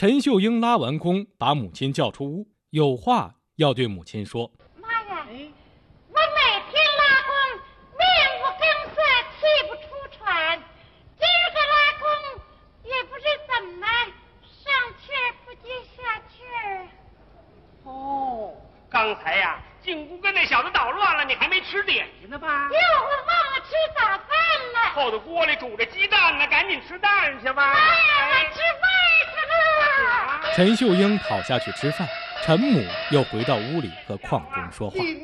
陈秀英拉完弓，把母亲叫出屋，有话要对母亲说。 妈呀，我每天拉弓，面无根色，气不出喘，今儿个拉弓也不知怎么上气儿不接下气儿。 哦，刚才呀，进屋跟那小子捣乱了，你还没吃点心呢吧？ 哟，我忘了吃早饭了。 后头锅里煮着鸡蛋呢，赶紧吃蛋去吧。 妈呀，我吃饭去了。 陈秀英跑下去吃饭，陈母又回到屋里和邝公说话。